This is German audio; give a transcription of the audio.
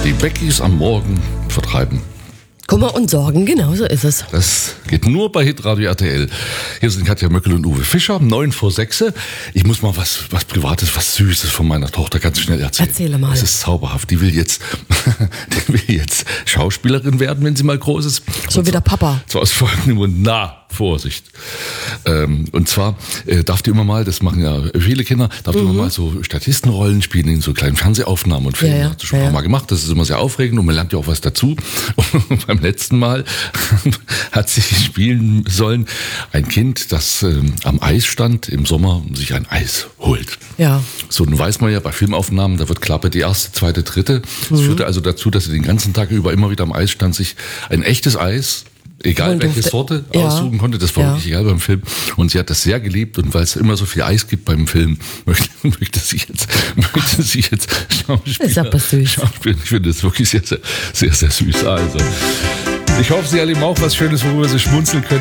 Die Beckys am Morgen vertreiben Kummer und Sorgen, genau so ist es. Das geht nur bei Hitradio RTL. Hier sind Katja Möckel und Uwe Fischer, 9:06. Ich muss mal was Privates, was Süßes von meiner Tochter ganz schnell erzählen. Erzähle mal. Das ist zauberhaft. Die will jetzt Schauspielerin werden, wenn sie mal groß ist. So wie der Papa. So aus folgendem Grund. Vorsicht. Und zwar darf die immer mal, das machen ja viele Kinder, darf die immer mal so Statistenrollen spielen in so kleinen Fernsehaufnahmen und Filmen. Ja. Hat sie schon ein paar Mal gemacht. Das ist immer sehr aufregend und man lernt ja auch was dazu. Und beim letzten Mal hat sie spielen sollen ein Kind, das am Eis stand im Sommer und sich ein Eis holt. Ja. So, nun weiß man ja, bei Filmaufnahmen, da wird Klappe die erste, zweite, dritte. Das führte also dazu, dass sie den ganzen Tag über immer wieder am Eis stand, sich ein echtes Eis, egal welche Sorte, aussuchen konnte. Das war wirklich egal beim Film. Und sie hat das sehr geliebt. Und weil es immer so viel Eis gibt beim Film, möchte sie jetzt Schauspielerin. Ich finde das wirklich sehr, sehr, sehr, sehr süß. Also, ich hoffe, Sie erleben auch was Schönes, worüber Sie schmunzeln können.